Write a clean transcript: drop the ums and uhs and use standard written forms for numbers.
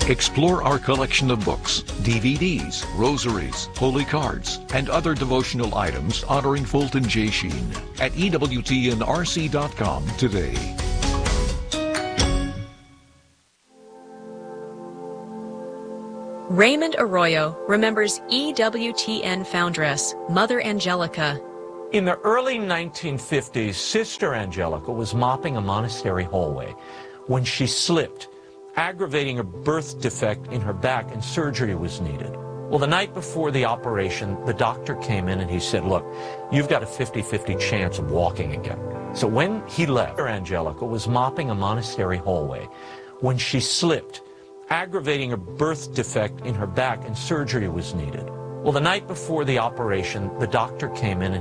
Explore our collection of books, DVDs, rosaries, holy cards, and other devotional items honoring Fulton J. Sheen at EWTNRC.com today. Raymond Arroyo remembers EWTN foundress, Mother Angelica. In the early 1950s, Sister Angelica was mopping a monastery hallway when she slipped, aggravating a birth defect in her back, and surgery was needed. Well, the night before the operation, the doctor came in and he said, look, you've got a 50-50 chance of walking again. So when he left, Angelica was mopping a monastery hallway when she slipped, aggravating a birth defect in her back, and surgery was needed. Well, the night before the operation, the doctor came in and